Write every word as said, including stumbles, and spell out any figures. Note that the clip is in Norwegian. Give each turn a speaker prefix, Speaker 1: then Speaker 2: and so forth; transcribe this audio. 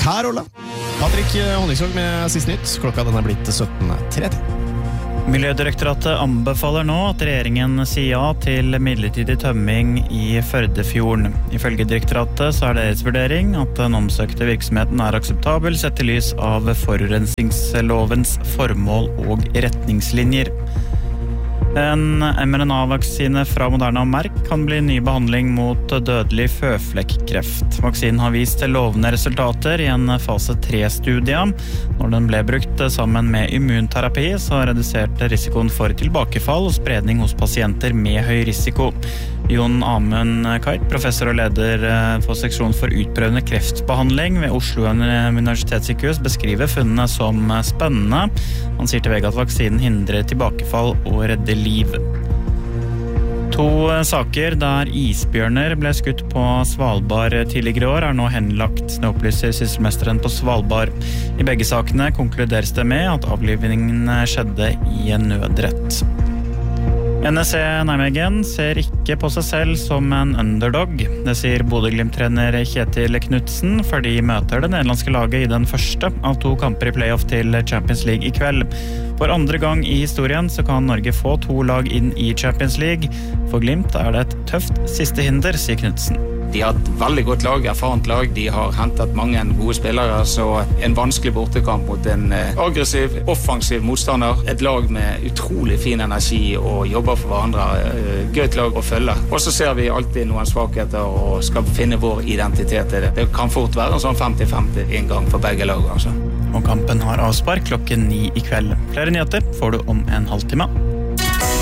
Speaker 1: her, Ola. Patrick Honningsvåg med siste nytt. Klokka den er blitt sytten tretti.
Speaker 2: Miljødirektoratet anbefaler nå at regjeringen sier ja til midlertidig tømming i Førdefjorden. Ifølge direktoratet så er deres vurdering at den omsøkte virksomheten er akseptabel sett i lys av forurensingslovens formål og retningslinjer. En M R N A-vaksine fra Moderna og Merck kan bli ny behandling mot dødelig føflekkreft. Vaksinen har vist lovende resultater i en fase tre-studie. Når den ble brukt sammen med immunterapi, så reduserte risikoen for tilbakefall og spredning hos pasienter med høy risiko. Jon Amund Kait, professor og leder for seksjon for utprøvende kreftbehandling ved Oslo Universitetssykehus, beskriver funnene som spennende. Han sier til V G at vaksinen hindrer tilbakefall og redder liv. To saker der isbjørner ble skutt på Svalbard tidligere år er nå henlagt, opplyser sysselmesteren på Svalbard. I begge sakene konkluderes det med at avlivningen skjedde i en nødrett. N S C Nijmegen ser ikke på seg selv som en underdog. Det sier Bodø-Glimt-trener Kjetil Knudsen, for de møter det nederlandske laget i den første av to kamper i playoff til Champions League i kveld. For andre gang i historien så kan Norge få to lag inn i Champions League. For Glimt er det et tøft siste hinder, sier Knudsen.
Speaker 3: De har et veldig godt lag, erfarent lag. De har hentet mange gode spillere, så en vanskelig bortekamp mot en aggressiv, offensiv motstander. Et lag med utrolig fin energi og jobber for hverandre. Gøyt lag å følge. Og så ser vi alltid noen svakheter og skal finne vår identitet i det. Det kan fort være en sånn femti femti en gang for begge lag, altså.
Speaker 2: Og kampen har avspark klokken ni i kveld. Flere nyheter får du om en halvtime.